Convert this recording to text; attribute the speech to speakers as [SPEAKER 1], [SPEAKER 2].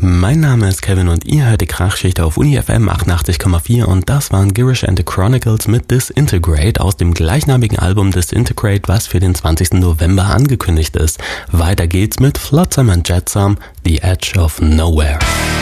[SPEAKER 1] Mein Name ist Kevin und ihr hört die Krachschicht auf Uni FM 88,4 und das waren Girish and the Chronicles mit Disintegrate aus dem gleichnamigen Album Disintegrate, was für den 20. November angekündigt ist. Weiter geht's mit Flotsam and Jetsam, The Edge of Nowhere.